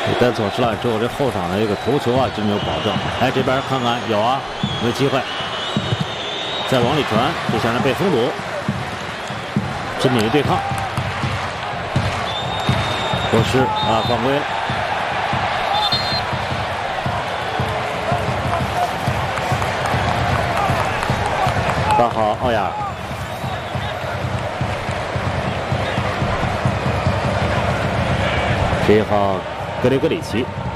带错失了之后，这后场的一个头球啊就没有保证。哎，这边看看有啊，有机会，再往里传，这下呢被封堵，身体一对抗，博士啊犯规了。8号奥亚尔。 11号格雷格里奇，